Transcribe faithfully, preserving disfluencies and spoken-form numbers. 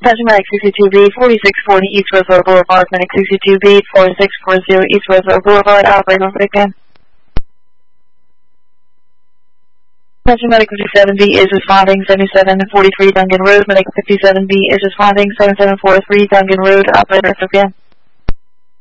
Paramedic sixty-two B, forty-six forty East Roseville Boulevard, Medic sixty-two B, forty-six forty East Roseville Boulevard, operator again. Paramedic fifty-seven B is responding, seventy-seven forty-three Duncan Road, Medic fifty-seven B is responding, seventy-seven forty-three Duncan Road, operator again.